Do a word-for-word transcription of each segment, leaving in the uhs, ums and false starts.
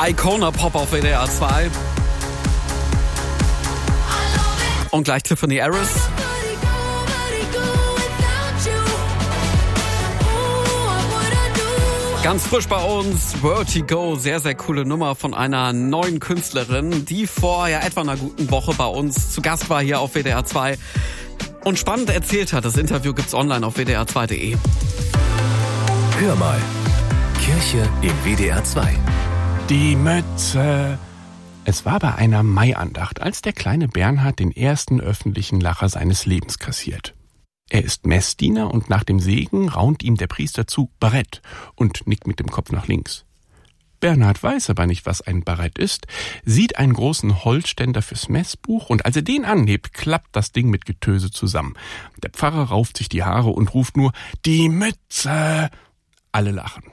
Icona Pop auf W D R zwei. Und gleich Tiffany Harris. Ganz frisch bei uns, Vertigo, sehr, sehr coole Nummer von einer neuen Künstlerin, die vor ja, etwa einer guten Woche bei uns zu Gast war hier auf W D R zwei und spannend erzählt hat. Das Interview gibt's online auf w d r zwei punkt de. Hör mal, Kirche im W D R zwei. Die Mütze. Es war bei einer Maiandacht, als der kleine Bernhard den ersten öffentlichen Lacher seines Lebens kassiert. Er ist Messdiener und nach dem Segen raunt ihm der Priester zu Barett und nickt mit dem Kopf nach links. Bernhard weiß aber nicht, was ein Barett ist, sieht einen großen Holzständer fürs Messbuch und als er den anhebt, klappt das Ding mit Getöse zusammen. Der Pfarrer rauft sich die Haare und ruft nur, die Mütze! Alle lachen.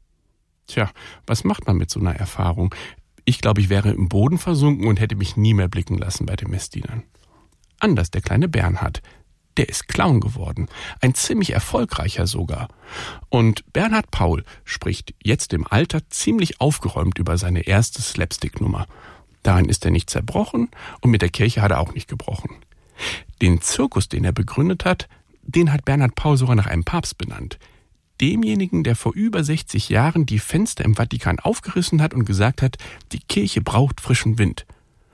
Tja, was macht man mit so einer Erfahrung? Ich glaube, ich wäre im Boden versunken und hätte mich nie mehr blicken lassen bei den Messdienern. Anders der kleine Bernhard. Der ist Clown geworden. Ein ziemlich erfolgreicher sogar. Und Bernhard Paul spricht jetzt im Alter ziemlich aufgeräumt über seine erste Slapstick-Nummer. Daran ist er nicht zerbrochen und mit der Kirche hat er auch nicht gebrochen. Den Zirkus, den er begründet hat, den hat Bernhard Paul sogar nach einem Papst benannt. Demjenigen, der vor über sechzig Jahren die Fenster im Vatikan aufgerissen hat und gesagt hat, die Kirche braucht frischen Wind.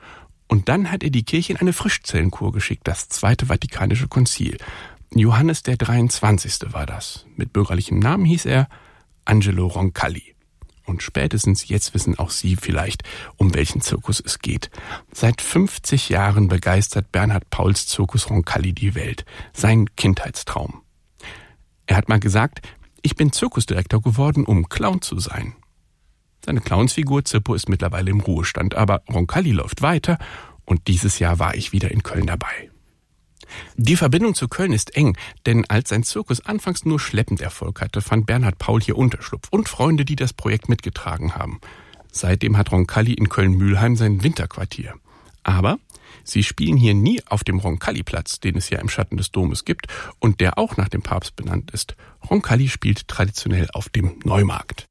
Und dann hat er die Kirche in eine Frischzellenkur geschickt, das Zweite Vatikanische Konzil. Johannes der dreiundzwanzigste war das. Mit bürgerlichem Namen hieß er Angelo Roncalli. Und spätestens jetzt wissen auch Sie vielleicht, um welchen Zirkus es geht. Seit fünfzig Jahren begeistert Bernhard Pauls Zirkus Roncalli die Welt. Sein Kindheitstraum. Er hat mal gesagt, ich bin Zirkusdirektor geworden, um Clown zu sein. Seine Clownsfigur Zippo ist mittlerweile im Ruhestand, aber Roncalli läuft weiter und dieses Jahr war ich wieder in Köln dabei. Die Verbindung zu Köln ist eng, denn als sein Zirkus anfangs nur schleppend Erfolg hatte, fand Bernhard Paul hier Unterschlupf und Freunde, die das Projekt mitgetragen haben. Seitdem hat Roncalli in Köln-Mühlheim sein Winterquartier. Aber sie spielen hier nie auf dem Roncalli-Platz, den es ja im Schatten des Domes gibt und der auch nach dem Papst benannt ist. Roncalli spielt traditionell auf dem Neumarkt.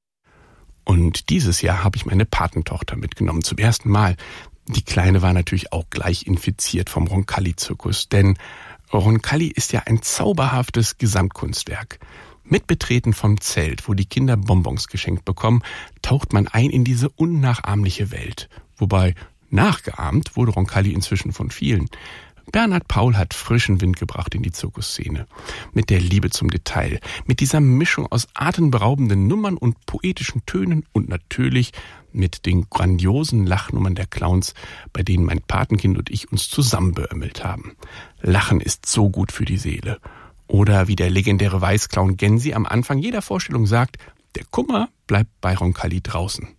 Und dieses Jahr habe ich meine Patentochter mitgenommen, zum ersten Mal. Die Kleine war natürlich auch gleich infiziert vom Roncalli-Zirkus, denn Roncalli ist ja ein zauberhaftes Gesamtkunstwerk. Mit Betreten vom Zelt, wo die Kinder Bonbons geschenkt bekommen, taucht man ein in diese unnachahmliche Welt. Wobei nachgeahmt wurde Roncalli inzwischen von vielen. Bernhard Paul hat frischen Wind gebracht in die Zirkusszene. Mit der Liebe zum Detail, mit dieser Mischung aus atemberaubenden Nummern und poetischen Tönen und natürlich mit den grandiosen Lachnummern der Clowns, bei denen mein Patenkind und ich uns zusammen beömmelt haben. Lachen ist so gut für die Seele. Oder wie der legendäre Weißclown Gensi am Anfang jeder Vorstellung sagt, der Kummer bleibt bei Roncalli draußen.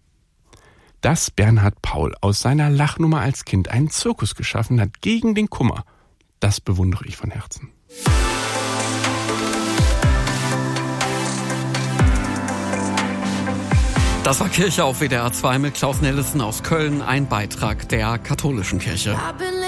Dass Bernhard Paul aus seiner Lachnummer als Kind einen Zirkus geschaffen hat gegen den Kummer, das bewundere ich von Herzen. Das war Kirche auf W D R zwei mit Klaus Nellison aus Köln, ein Beitrag der katholischen Kirche.